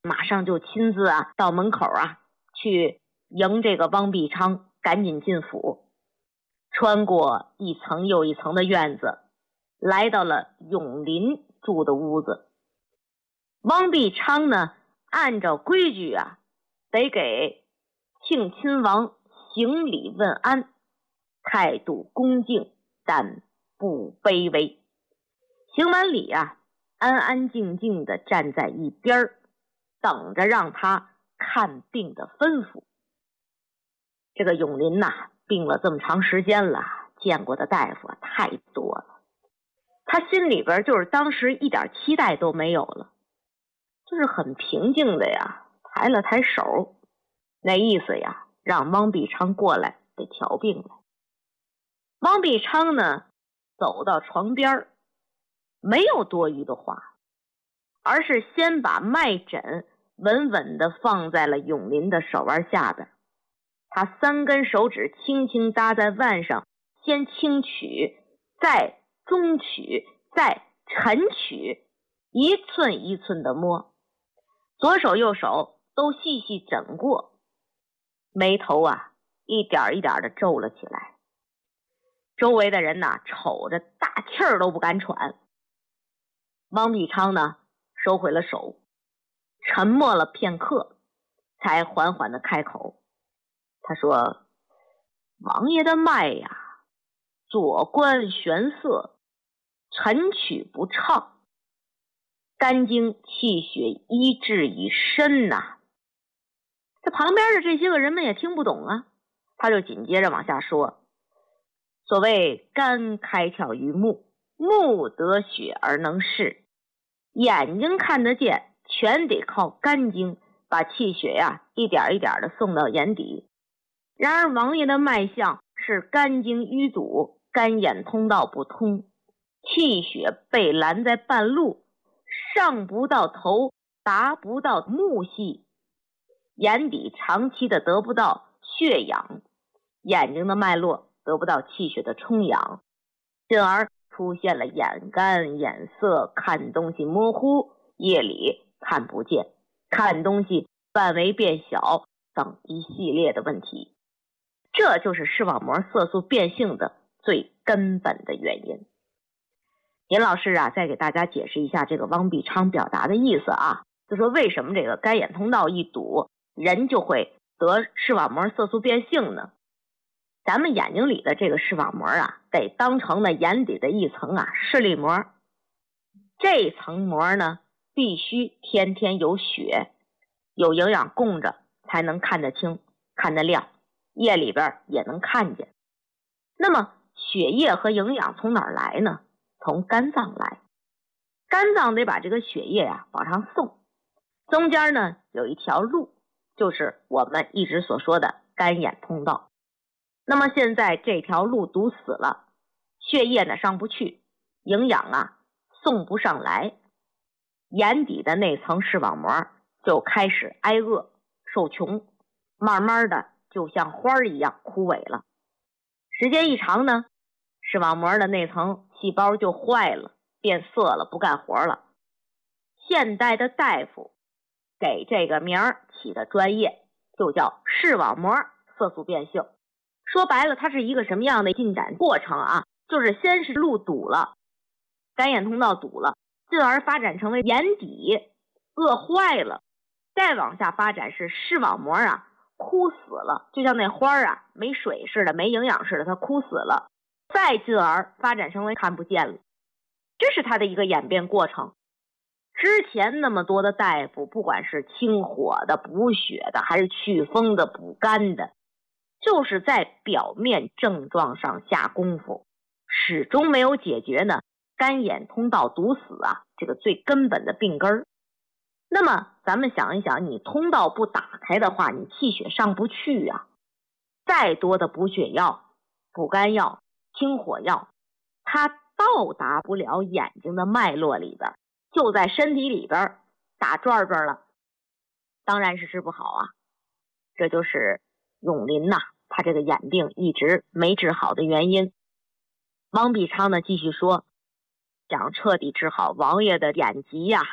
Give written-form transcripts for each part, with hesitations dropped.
马上就亲自到门口去迎这个汪必昌赶紧进府，穿过一层又一层的院子，来到了永林住的屋子。汪必昌呢，按照规矩得给庆亲王行礼问安，态度恭敬但不卑微。行完礼安安静静地站在一边，等着让他看病的吩咐。这个永林病了这么长时间了，见过的大夫太多了，他心里边就是当时一点期待都没有了，就是很平静的抬了抬手，那意思让汪必昌过来给调病来。汪必昌呢，走到床边，没有多余的话，而是先把脉诊稳稳地放在了永林的手腕下边。他3根手指轻轻搭在腕上，先轻取，再中取，再沉取，一寸一寸的摸，左手右手都细细诊过，眉头一点一点的皱了起来。周围的人瞅着大气儿都不敢喘。汪必昌呢，收回了手，沉默了片刻，才缓缓的开口。他说：王爷的脉左关玄涩，沉取不畅，肝经气血医治已深这旁边的这些个人们也听不懂他就紧接着往下说：所谓肝开窍于目，目得血而能视，眼睛看得见，全得靠肝经把气血一点一点的送到眼底。然而王爷的脉象是肝经淤堵，肝眼通道不通，气血被拦在半路，上不到头，达不到目系，眼底长期的得不到血养，眼睛的脉络得不到气血的充养，进而出现了眼干、眼涩、看东西模糊、夜里看不见、看东西范围变小等一系列的问题。这就是视网膜色素变性的最根本的原因。尹老师再给大家解释一下这个汪必昌表达的意思就说为什么这个肝眼通道一堵，人就会得视网膜色素变性呢？咱们眼睛里的这个视网膜得当成了眼底的一层视力膜。这层膜呢，必须天天有血，有营养供着，才能看得清，看得亮，夜里边也能看见。那么血液和营养从哪儿来呢？从肝脏来。肝脏得把这个血液往上送，中间呢有一条路，就是我们一直所说的肝眼通道。那么现在这条路堵死了，血液呢上不去，营养送不上来，眼底的那层视网膜就开始挨饿受穷，慢慢的就像花一样枯萎了。时间一长呢，视网膜的那层细胞就坏了，变色了，不干活了。现代的大夫给这个名儿起的专业就叫视网膜色素变性。说白了，它是一个什么样的进展过程就是先是路堵了，肝眼通道堵了，进而发展成为眼底饿坏了，再往下发展是视网膜枯死了，就像那花没水似的，没营养似的，它枯死了，再进而发展成为看不见了。这是它的一个演变过程。之前那么多的大夫，不管是清火的、补血的，还是祛风的、补肝的，就是在表面症状上下功夫，始终没有解决呢肝眼通道堵死这个最根本的病根儿。那么咱们想一想，你通道不打开的话，你气血上不去再多的补血药、补肝药、清火药，它到达不了眼睛的脉络里边，就在身体里边打转转了，当然是治不好这就是永林他这个眼病一直没治好的原因。汪必昌呢继续说，想彻底治好王爷的眼疾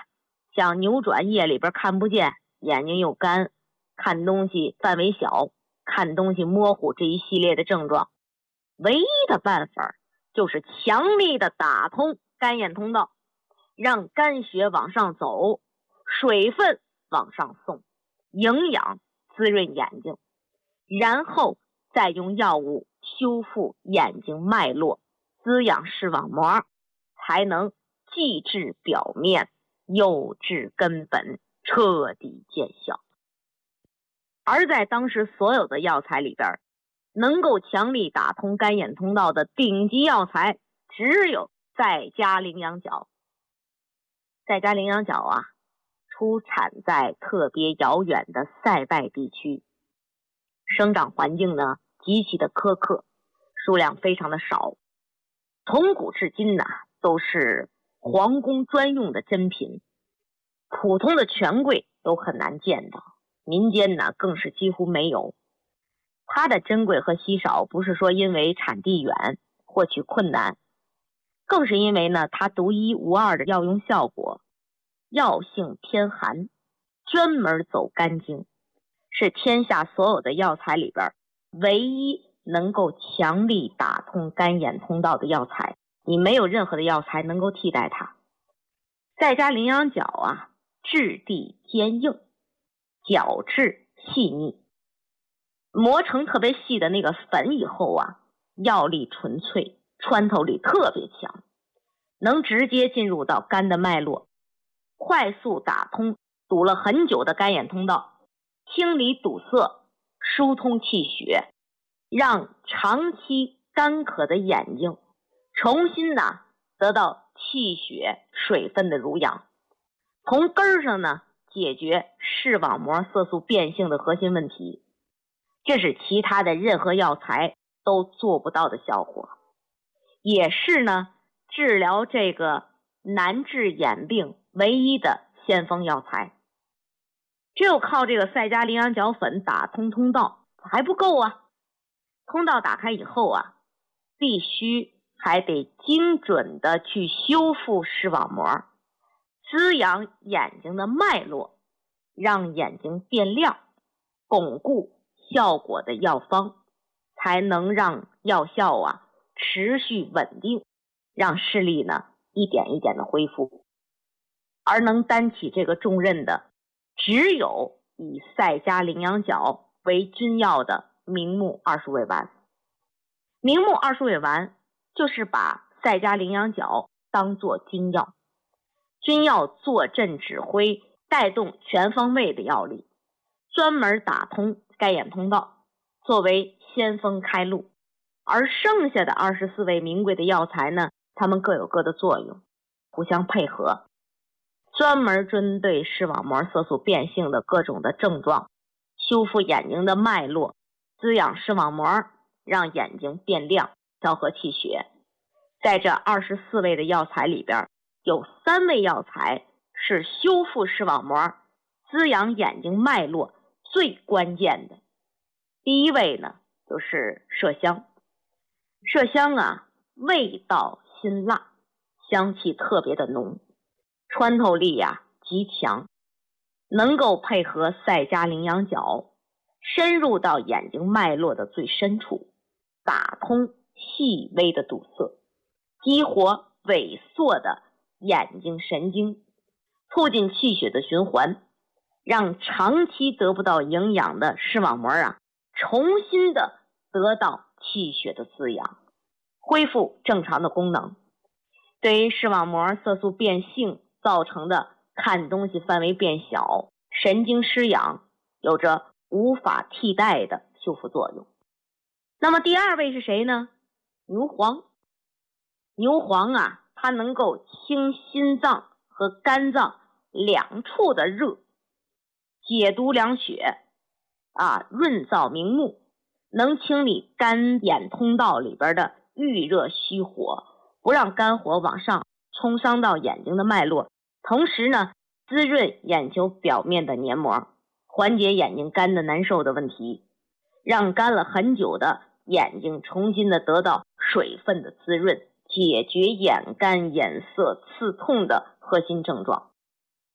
像扭转夜里边看不见，眼睛又干，看东西范围小，看东西模糊这一系列的症状，唯一的办法就是强力的打通肝眼通道，让肝血往上走，水分往上送，营养滋润眼睛，然后再用药物修复眼睛脉络，滋养视网膜，才能既治表面又治根本，彻底见效。而在当时所有的药材里边，能够强力打通肝眼通道的顶级药材只有赛迦羚羊角。赛迦羚羊角啊，出产在特别遥远的塞外地区，生长环境呢极其的苛刻，数量非常的少，从古至今呢都是皇宫专用的珍品，普通的权贵都很难见到，民间呢更是几乎没有。它的珍贵和稀少不是说因为产地远获取困难，更是因为呢它独一无二的药用效果，药性偏寒，专门走肝经，是天下所有的药材里边唯一能够强力打通肝眼通道的药材，你没有任何的药材能够替代它。赛迦羚羊角啊，质地坚硬，角质细腻，磨成特别细的那个粉以后啊，药力纯粹，穿透力特别强，能直接进入到肝的脉络，快速打通堵了很久的肝眼通道，清理堵塞，疏通气血，让长期干渴的眼睛重新得到气血水分的濡养，从根上呢解决视网膜色素变性的核心问题，这是其他的任何药材都做不到的效果，也是呢治疗这个难治眼病唯一的先锋药材。只有靠这个赛迦羚羊角粉打通通道还不够啊，通道打开以后啊，必须还得精准的去修复视网膜，滋养眼睛的脉络，让眼睛变亮，巩固效果的药方，才能让药效持续稳定，让视力呢一点一点的恢复。而能担起这个重任的，只有以赛迦羚羊角为君药的明目20味丸。明目20味丸就是把赛迦羚羊角当作君药，君药坐镇指挥，带动全方位的药力，专门打通肝眼通道，作为先锋开路。而剩下的24味名贵的药材呢，它们各有各的作用，互相配合，专门针对视网膜色素变性的各种的症状，修复眼睛的脉络，滋养视网膜，让眼睛变亮，调和气血。在这24味的药材里边，有3味药材是修复视网膜，滋养眼睛脉络最关键的。第一位呢就是麝香。麝香味道辛辣，香气特别的浓，穿透力极强，能够配合赛迦羚羊角，深入到眼睛脉络的最深处，打通细微的堵塞，激活萎缩的眼睛神经，促进气血的循环，让长期得不到营养的视网膜重新的得到气血的滋养，恢复正常的功能。对于视网膜色素变性造成的看东西范围变小、神经失养，有着无法替代的修复作用。那么第2位是谁呢？牛黄。牛黄它能够清心脏和肝脏两处的热，解毒凉血润燥明目，能清理肝眼通道里边的郁热虚火，不让肝火往上冲伤到眼睛的脉络，同时呢滋润眼球表面的黏膜，缓解眼睛干的难受的问题，让干了很久的眼睛重新的得到水分的滋润，解决眼干眼涩刺痛的核心症状。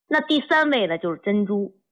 那第3位呢就是珍珠。